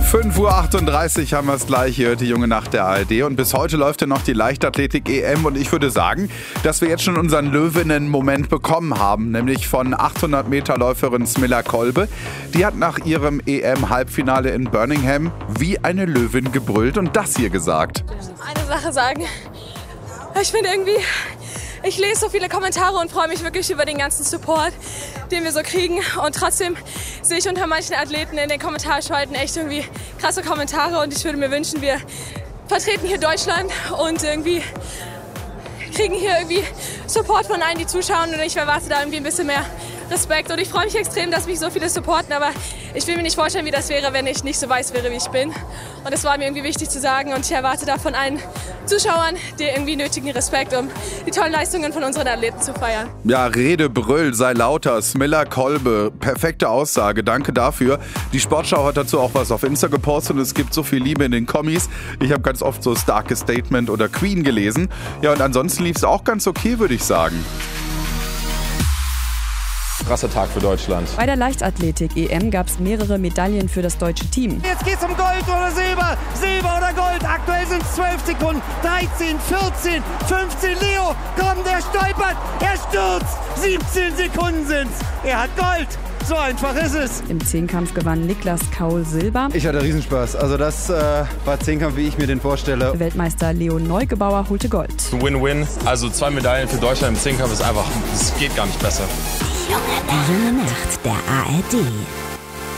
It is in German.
5:38 Uhr haben wir es gleich, hier hört die junge Nacht der ARD und bis heute läuft ja noch die Leichtathletik-EM und ich würde sagen, dass wir jetzt schon unseren Löwinnen-Moment bekommen haben, nämlich von 800-Meter-Läuferin Smilla Kolbe. Die hat nach ihrem EM-Halbfinale in Birmingham wie eine Löwin gebrüllt und das hier gesagt. Eine Sache sagen, ich finde irgendwie, ich lese so viele Kommentare und freue mich wirklich über den ganzen Support, den wir so kriegen. Und trotzdem sehe ich unter manchen Athleten in den Kommentarspalten echt irgendwie krasse Kommentare. Und ich würde mir wünschen, wir vertreten hier Deutschland und irgendwie kriegen hier irgendwie Support von allen, die zuschauen. Und ich erwarte da irgendwie ein bisschen mehr Respekt. Und ich freue mich extrem, dass mich so viele supporten. Aber ich will mir nicht vorstellen, wie das wäre, wenn ich nicht so weiß wäre, wie ich bin. Und es war mir irgendwie wichtig zu sagen. Und ich erwarte da von allen Zuschauern den irgendwie nötigen Respekt, um die tollen Leistungen von unseren Athleten zu feiern. Ja, Rede, Brüll, sei lauter. Smilla Kolbe, perfekte Aussage. Danke dafür. Die Sportschau hat dazu auch was auf Insta gepostet und es gibt so viel Liebe in den Kommis. Ich habe ganz oft so Starkes Statement oder Queen gelesen. Ja, und ansonsten lief es auch ganz okay, würde ich sagen. Krasser Tag für Deutschland. Bei der Leichtathletik-EM gab es mehrere Medaillen für das deutsche Team. Jetzt geht's um Gold oder Silber. Silber oder Gold. Aktuell sind es 12 Sekunden. 13, 14, 15. Leo, komm, der stolpert. Er stürzt. 17 Sekunden sind's. Er hat Gold. So einfach ist es. Im Zehnkampf gewann Niklas Kaul Silber. Ich hatte Riesenspaß. Also das war Zehnkampf, wie ich mir den vorstelle. Weltmeister Leo Neugebauer holte Gold. Win-win. Also 2 Medaillen für Deutschland im Zehnkampf ist einfach, es geht gar nicht besser. Die junge Nacht der ARD.